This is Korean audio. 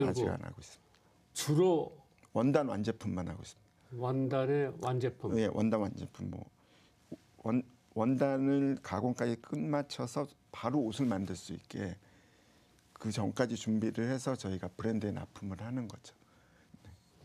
아직 안 하고 있습니다. 주로 원단 완제품만 하고 있습니다. 원단의 완제품. 예, 원단 완제품 원단을 가공까지 끝마쳐서 바로 옷을 만들 수 있게 그 전까지 준비를 해서 저희가 브랜드에 납품을 하는 거죠.